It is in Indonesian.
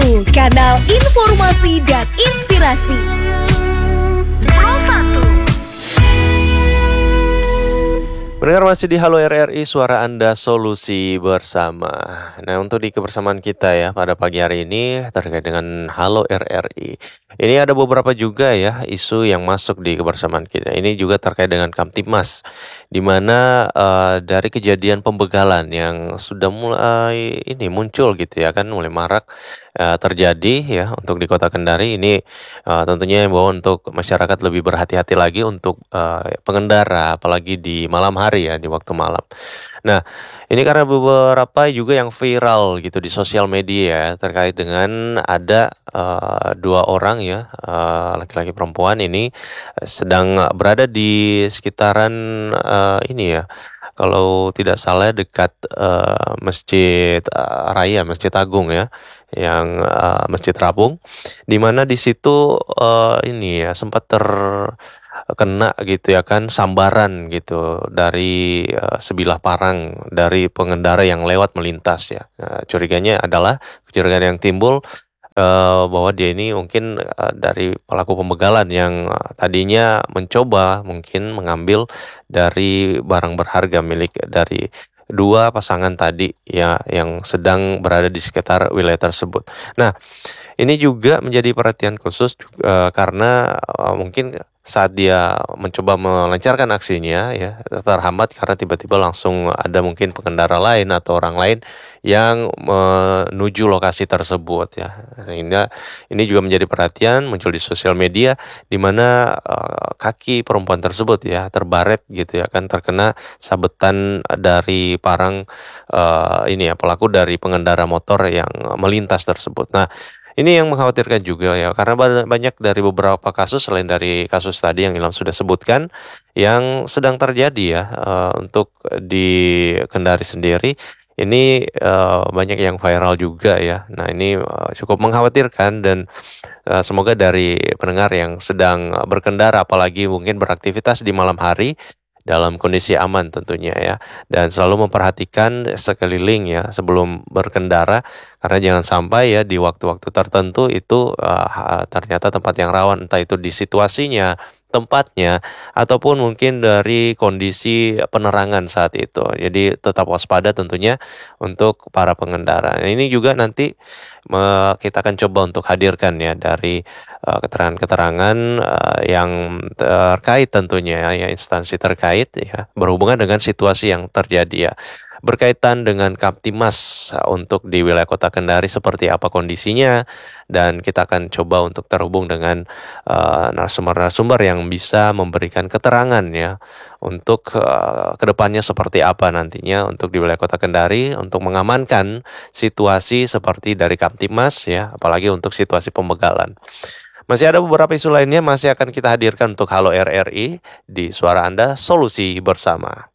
kanal informasi dan inspirasi. Pro 1. Pendengar masih di Halo RRI, suara Anda solusi bersama. Nah, untuk di kebersamaan kita ya pada pagi hari ini terkait dengan Halo RRI. Ini ada beberapa juga ya isu yang masuk di kebersamaan kita. Ini juga terkait dengan Kamtibmas, di mana dari kejadian pembegalan yang sudah mulai ini muncul gitu ya kan, mulai marak terjadi ya untuk di Kota Kendari ini. Tentunya bahwa untuk masyarakat lebih berhati-hati lagi untuk pengendara, apalagi di malam hari ya, di waktu malam. Nah, ini karena beberapa juga yang viral gitu di sosial media terkait dengan ada dua orang ya, laki-laki perempuan ini sedang berada di sekitaran ini ya, kalau tidak salah dekat Masjid Raya, Masjid Agung ya, yang Masjid Rabung, di mana di situ ini ya sempat terkena gitu ya kan sambaran gitu dari sebilah parang dari pengendara yang lewat melintas ya. Kecurigaan yang timbul bahwa dia ini mungkin dari pelaku pembegalan yang tadinya mencoba mungkin mengambil dari barang berharga milik dari dua pasangan tadi ya yang sedang berada di sekitar wilayah tersebut. Nah, ini juga menjadi perhatian khusus karena mungkin saat dia mencoba melancarkan aksinya ya terhambat karena tiba-tiba langsung ada mungkin pengendara lain atau orang lain yang menuju lokasi tersebut ya. Sehingga ini juga menjadi perhatian muncul di sosial media di mana kaki perempuan tersebut ya terbaret gitu ya kan terkena sabetan dari parang ini ya pelaku dari pengendara motor yang melintas tersebut. Nah, ini yang mengkhawatirkan juga ya, karena banyak dari beberapa kasus selain dari kasus tadi yang Ilham sudah sebutkan, yang sedang terjadi ya untuk di Kendari sendiri, ini banyak yang viral juga ya. Nah ini cukup mengkhawatirkan dan semoga dari pendengar yang sedang berkendara, apalagi mungkin beraktivitas di malam hari, dalam kondisi aman tentunya ya, dan selalu memperhatikan sekeliling ya sebelum berkendara karena jangan sampai ya di waktu-waktu tertentu itu ternyata tempat yang rawan, entah itu di situasinya, tempatnya, ataupun mungkin dari kondisi penerangan saat itu. Jadi tetap waspada tentunya untuk para pengendara. Nah, ini juga nanti kita akan coba untuk hadirkan ya dari keterangan-keterangan yang terkait tentunya ya instansi terkait ya berhubungan dengan situasi yang terjadi ya. Berkaitan dengan Kamtibmas untuk di wilayah Kota Kendari seperti apa kondisinya, dan kita akan coba untuk terhubung dengan narasumber-narasumber yang bisa memberikan keterangan ya untuk kedepannya seperti apa nantinya untuk di wilayah Kota Kendari untuk mengamankan situasi seperti dari Kamtibmas ya, apalagi untuk situasi pembegalan. Masih ada beberapa isu lainnya masih akan kita hadirkan untuk Halo RRI di Suara Anda Solusi Bersama.